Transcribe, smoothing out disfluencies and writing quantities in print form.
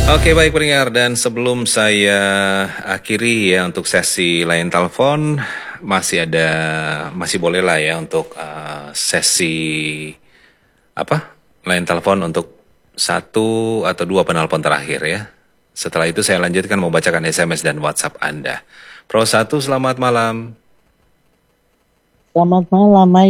Oke, baik pendengar, dan sebelum saya akhiri ya untuk sesi lain telepon, masih boleh lah ya untuk sesi apa lain telepon untuk satu atau dua penelpon terakhir ya. Setelah itu saya lanjutkan membacakan SMS dan WhatsApp Anda. Pro 1, selamat malam. Selamat malam, Mike.